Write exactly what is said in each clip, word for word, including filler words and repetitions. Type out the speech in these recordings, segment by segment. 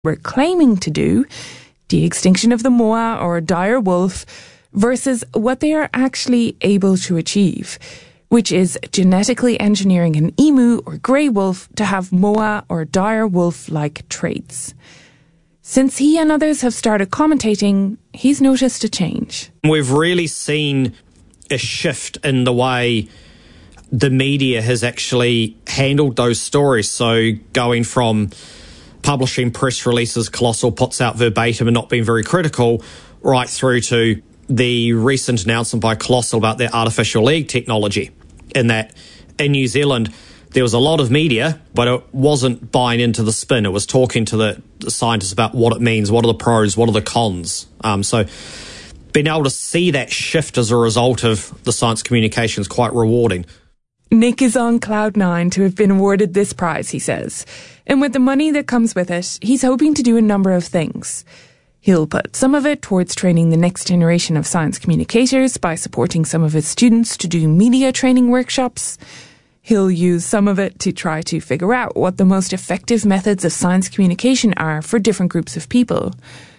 were claiming to do, the extinction of the moa or dire wolf, versus what they are actually able to achieve, which is genetically engineering an emu or grey wolf to have moa or dire wolf-like traits. Since he and others have started commentating, he's noticed a change. We've really seen a shift in the way the media has actually handled those stories. So going from publishing press releases, Colossal puts out verbatim and not being very critical, right through to the recent announcement by Colossal about their artificial leg technology. In that, in New Zealand, there was a lot of media, but it wasn't buying into the spin. It was talking to the, the scientists about what it means, what are the pros, what are the cons. Um, so being able to see that shift as a result of the science communication is quite rewarding. Nick is on cloud nine to have been awarded this prize, he says. And with the money that comes with it, he's hoping to do a number of things. He'll put some of it towards training the next generation of science communicators by supporting some of his students to do media training workshops. He'll use some of it to try to figure out what the most effective methods of science communication are for different groups of people.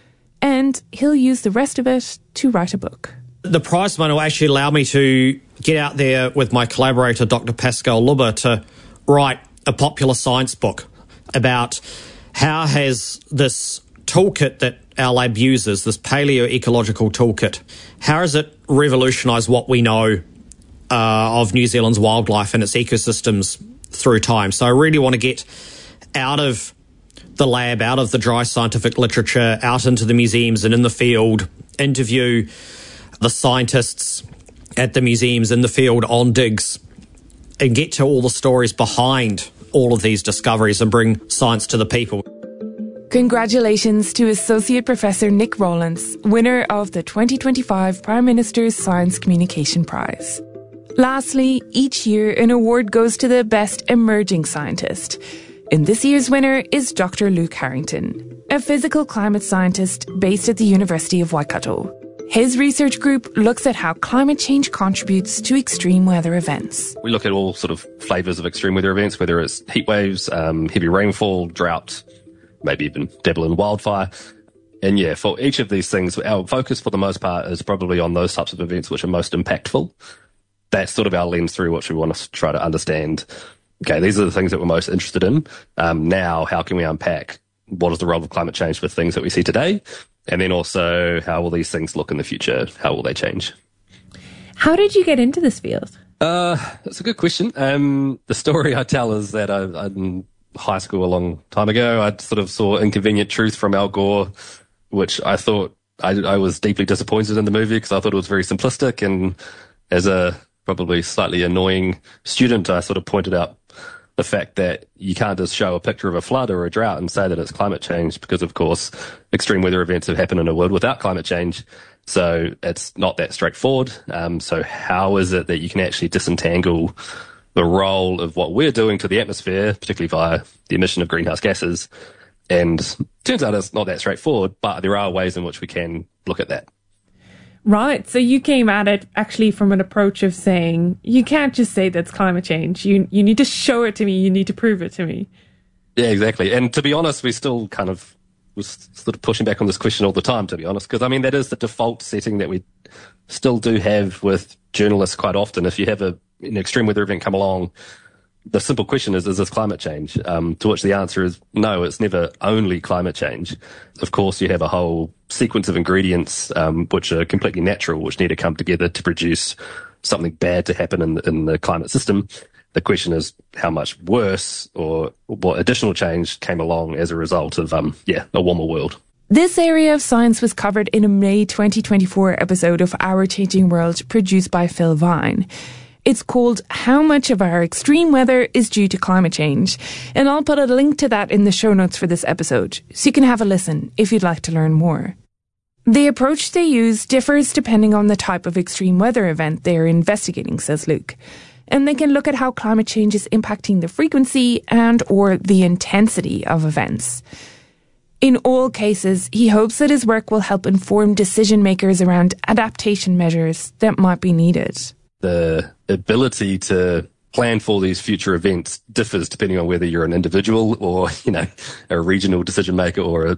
And he'll use the rest of it to write a book. The prize money will actually allow me to get out there with my collaborator, Doctor Pascal Lubber, to write a popular science book about how has this toolkit that our lab uses, this paleo-ecological toolkit, how has it revolutionised what we know uh, of New Zealand's wildlife and its ecosystems through time? So I really want to get out of the lab, out of the dry scientific literature, out into the museums and in the field, interview the scientists at the museums in the field on digs, and get to all the stories behind all of these discoveries and bring science to the people. Congratulations to Associate Professor Nick Rawlins, winner of the twenty twenty-five Prime Minister's Science Communication Prize. Lastly, each year an award goes to the best emerging scientist. And this year's winner is Doctor Luke Harrington, a physical climate scientist based at the University of Waikato. His research group looks at how climate change contributes to extreme weather events. We look at all sort of flavours of extreme weather events, whether it's heat waves, um, heavy rainfall, drought, maybe even dabble in wildfire. And yeah, for each of these things, our focus for the most part is probably on those types of events which are most impactful. That's sort of our lens through which we want to try to understand, okay, these are the things that we're most interested in. Um, now, how can we unpack what is the role of climate change for things that we see today? And then also, how will these things look in the future? How will they change? How did you get into this field? Uh, that's a good question. Um, the story I tell is that I, I, in high school a long time ago, I sort of saw Inconvenient Truth from Al Gore, which I thought I, I was deeply disappointed in the movie because I thought it was very simplistic. And as a probably slightly annoying student, I sort of pointed out the fact that you can't just show a picture of a flood or a drought and say that it's climate change because, of course, extreme weather events have happened in a world without climate change. So it's not that straightforward. Um, so how is it that you can actually disentangle the role of what we're doing to the atmosphere, particularly via the emission of greenhouse gases? And it turns out it's not that straightforward, but there are ways in which we can look at that. Right. So you came at it actually from an approach of saying, you can't just say that's climate change. You you need to show it to me. You need to prove it to me. Yeah, exactly. And to be honest, we still kind of was sort of pushing back on this question all the time, to be honest, because I mean, that is the default setting that we still do have with journalists quite often. If you have a, an extreme weather event come along, the simple question is, is this climate change? Um, to which the answer is no, it's never only climate change. Of course, you have a whole sequence of ingredients um, which are completely natural, which need to come together to produce something bad to happen in, in the climate system. The question is how much worse or what additional change came along as a result of, um, yeah, a warmer world. This area of science was covered in a May twenty twenty-four episode of Our Changing World produced by Phil Vine. It's called How Much of Our Extreme Weather is Due to Climate Change, and I'll put a link to that in the show notes for this episode, so you can have a listen if you'd like to learn more. The approach they use differs depending on the type of extreme weather event they're investigating, says Luke, and they can look at how climate change is impacting the frequency and or the intensity of events. In all cases, he hopes that his work will help inform decision makers around adaptation measures that might be needed. The ability to plan for these future events differs depending on whether you're an individual or, you know, a regional decision maker or a